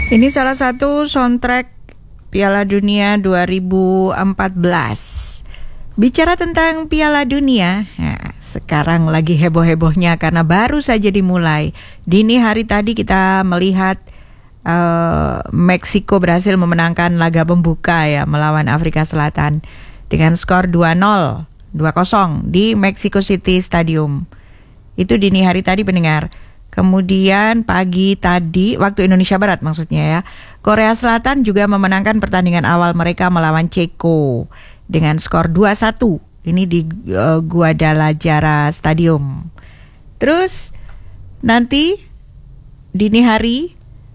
Ini salah satu soundtrack Piala Dunia 2014. Bicara tentang Piala Dunia, sekarang lagi heboh-hebohnya karena baru saja dimulai. Dini hari tadi kita melihat Meksiko berhasil memenangkan laga pembuka ya melawan Afrika Selatan dengan skor 2-0, 2-0 di Mexico City Stadium. Itu dini hari tadi pendengar. Kemudian pagi tadi waktu Indonesia Barat maksudnya ya, Korea Selatan juga memenangkan pertandingan awal mereka melawan Ceko dengan skor 2-1. Ini di Guadalajara Stadium. Terus nanti dini hari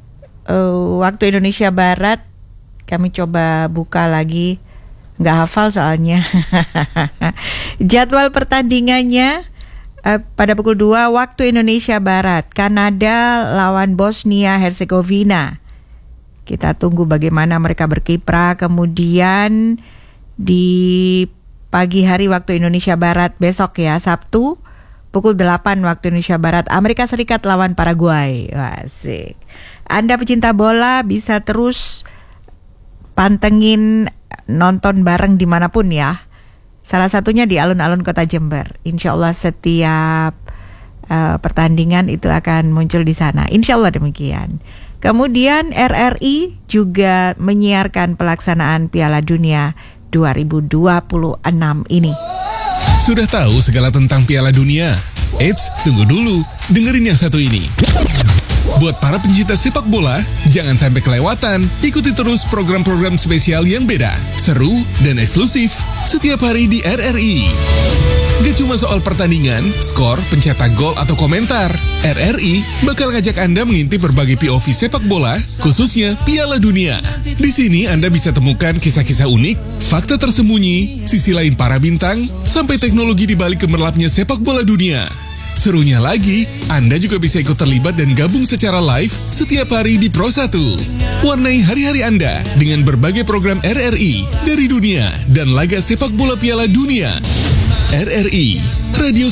waktu Indonesia Barat kami coba buka lagi, nggak hafal soalnya. Jadwal pertandingannya pada pukul 2 waktu Indonesia Barat, Kanada lawan Bosnia Herzegovina. Kita tunggu bagaimana mereka berkiprah. Kemudian di pagi hari waktu Indonesia Barat besok ya, Sabtu pukul 8 waktu Indonesia Barat, Amerika Serikat lawan Paraguay. Asik. Anda pecinta bola bisa terus pantengin, nonton bareng dimanapun ya. Salah satunya di alun-alun kota Jember. Insya Allah setiap pertandingan itu akan muncul di sana. Insya Allah demikian. Kemudian RRI juga menyiarkan pelaksanaan Piala Dunia 2026 ini. Sudah tahu segala tentang Piala Dunia? Eits, tunggu dulu. Dengerin yang satu ini. Buat para pencinta sepak bola, jangan sampai kelewatan. Ikuti terus program-program spesial yang beda, seru, dan eksklusif setiap hari di RRI. Gak cuma soal pertandingan, skor, pencetak gol, atau komentar. RRI bakal ngajak Anda mengintip berbagai POV sepak bola, khususnya Piala Dunia. Di sini Anda bisa temukan kisah-kisah unik, fakta tersembunyi, sisi lain para bintang, sampai teknologi di balik gemerlapnya sepak bola dunia. Serunya lagi, Anda juga bisa ikut terlibat dan gabung secara live setiap hari di Pro 1. Warnai hari-hari Anda dengan berbagai program RRI dari dunia dan laga sepak bola Piala Dunia. RRI, radio